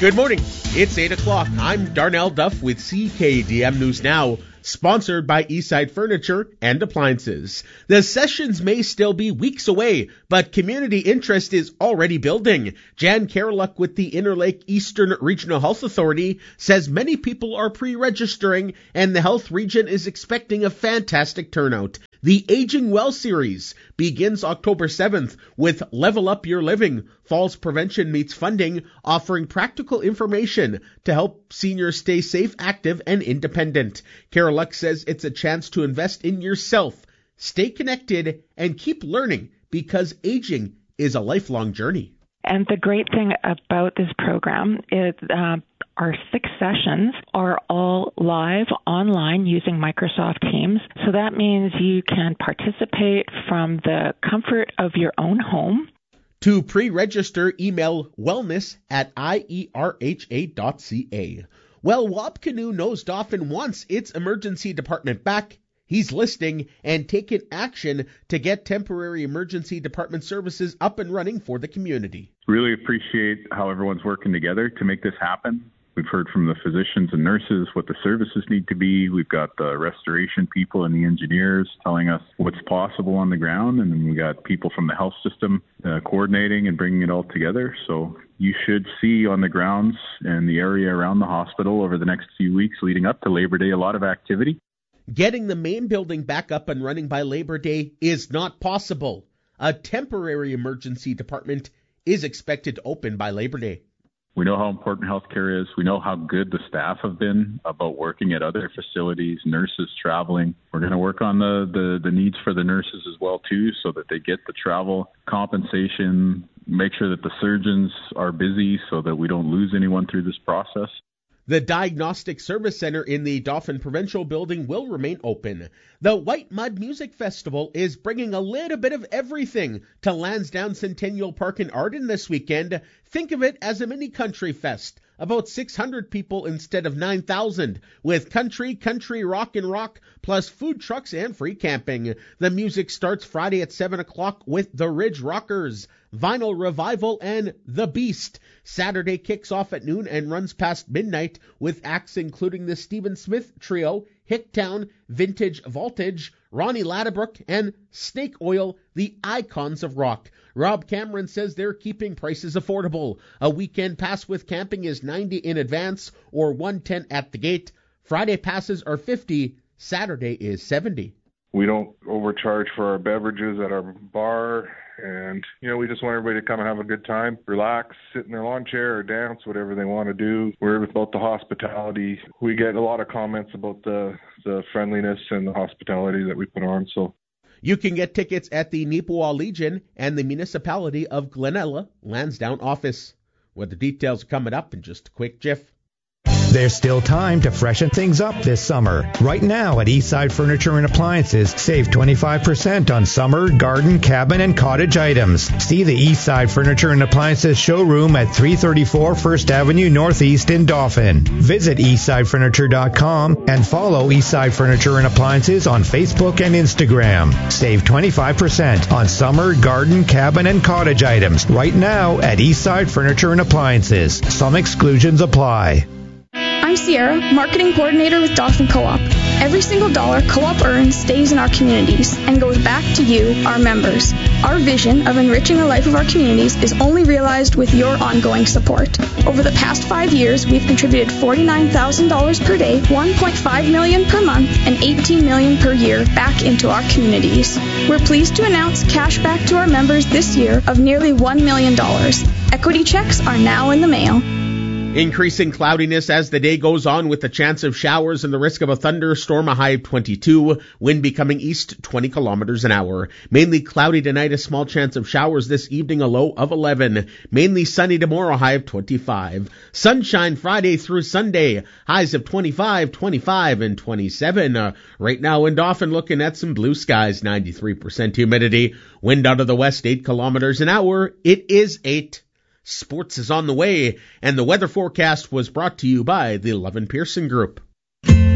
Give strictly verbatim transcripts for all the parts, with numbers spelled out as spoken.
Good morning. It's eight o'clock. I'm Darnell Duff with C K D M News Now, sponsored by Eastside Furniture and Appliances. The sessions may still be weeks away, but community interest is already building. Jan Karaluk with the Interlake Eastern Regional Health Authority says many people are pre-registering and the health region is expecting a fantastic turnout. The Aging Well series begins October seventh with Level Up Your Living, Falls Prevention Meets Funding, offering practical information to help seniors stay safe, active, and independent. Karaluk says it's a chance to invest in yourself, stay connected, and keep learning because aging is a lifelong journey. And the great thing about this program is uh, our six sessions are all live online using Microsoft Teams. So that means you can participate from the comfort of your own home. To pre-register, email wellness at I E R H A dot C A. Well, Wapcanoe knows Dauphin wants its emergency department back. He's listening and taking action to get temporary emergency department services up and running for the community. Really appreciate how everyone's working together to make this happen. We've heard from the physicians and nurses what the services need to be. We've got the restoration people and the engineers telling us what's possible on the ground. And then we got people from the health system uh, coordinating and bringing it all together. So you should see on the grounds and the area around the hospital over the next few weeks leading up to Labor Day, a lot of activity. Getting the main building back up and running by Labor Day is not possible. A temporary emergency department is expected to open by Labor Day. We know how important healthcare is. We know how good the staff have been about working at other facilities, nurses traveling. We're going to work on the, the, the needs for the nurses as well, too, so that they get the travel compensation, make sure that the surgeons are busy so that we don't lose anyone through this process. The Diagnostic Service Center in the Dauphin Provincial Building will remain open. The White Mud Music Festival is bringing a little bit of everything to Lansdowne Centennial Park in Arden this weekend. Think of it as a mini country fest. About six hundred people instead of nine thousand, with country, country rock and rock, plus food trucks and free camping. The music starts Friday at seven o'clock with the Ridge Rockers, Vinyl Revival, and The Beast. Saturday kicks off at noon and runs past midnight with acts including the Stephen Smith Trio, Hicktown, Vintage Voltage, Ronnie Ladebrook, and Snake Oil, the icons of rock. Rob Cameron says they're keeping prices affordable. A weekend pass with camping is ninety dollars in advance or one hundred ten dollars at the gate. Friday passes are fifty dollars. Saturday is seventy dollars. We don't overcharge for our beverages at our bar. And, you know, we just want everybody to come and have a good time, relax, sit in their lawn chair or dance, whatever they want to do. We're about the hospitality. We get a lot of comments about the, the friendliness and the hospitality that we put on. So you can get tickets at the Neepawa Legion and the Municipality of Glenella Lansdowne office. Well, the details are coming up in just a quick jiff. There's still time to freshen things up this summer. Right now at Eastside Furniture and Appliances, save twenty-five percent on summer, garden, cabin, and cottage items. See the Eastside Furniture and Appliances showroom at three thirty-four First Avenue Northeast in Dauphin. Visit eastside furniture dot com and follow Eastside Furniture and Appliances on Facebook and Instagram. Save twenty-five percent on summer, garden, cabin, and cottage items right now at Eastside Furniture and Appliances. Some exclusions apply. I'm Sierra, Marketing Coordinator with Dauphin Co-op. Every single dollar Co-op earns stays in our communities and goes back to you, our members. Our vision of enriching the life of our communities is only realized with your ongoing support. Over the past five years, we've contributed forty-nine thousand dollars per day, one point five million dollars per month, and eighteen million dollars per year back into our communities. We're pleased to announce cash back to our members this year of nearly one million dollars. Equity checks are now in the mail. Increasing cloudiness as the day goes on with the chance of showers and the risk of a thunderstorm, a high of twenty-two. Wind becoming east twenty kilometers an hour. Mainly cloudy tonight, a small chance of showers this evening, a low of eleven. Mainly sunny tomorrow, a high of twenty-five. Sunshine Friday through Sunday, highs of twenty-five, twenty-five, and twenty-seven. Uh, right now in Dauphin, looking at some blue skies, ninety-three percent humidity. Wind out of the west, eight kilometers an hour. It is eight. Sports is on the way, and the weather forecast was brought to you by the Levin Pearson Group.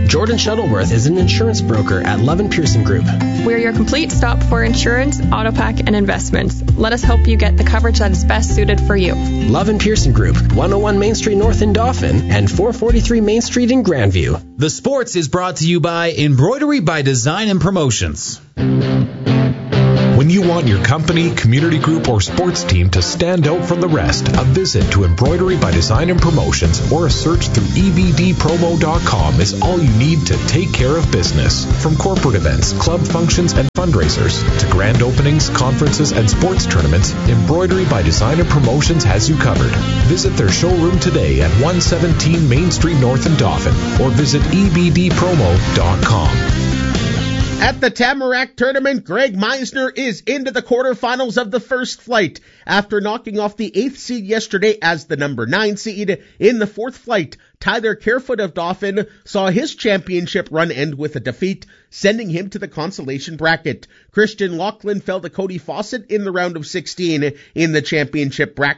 Jordan Shuttleworth is an insurance broker at Love and Pearson Group. We're your complete stop for insurance, auto pack, and investments. Let us help you get the coverage that is best suited for you. Love and Pearson Group, one oh one Main Street North in Dauphin and four forty-three Main Street in Grandview. The Sports is brought to you by Embroidery by Design and Promotions. When you want your company, community group, or sports team to stand out from the rest, a visit to Embroidery by Design and Promotions or a search through E B D promo dot com is all you need to take care of business. From corporate events, club functions, and fundraisers to grand openings, conferences, and sports tournaments, Embroidery by Design and Promotions has you covered. Visit their showroom today at one seventeen Main Street North in Dauphin or visit E B D promo dot com. At the Tamarack Tournament, Greg Meisner is into the quarterfinals of the first flight after knocking off the eighth seed yesterday as the number nine seed. In the fourth flight, Tyler Carefoot of Dauphin saw his championship run end with a defeat, sending him to the consolation bracket. Christian Laughlin fell to Cody Fawcett in the round of sixteen in the championship bracket.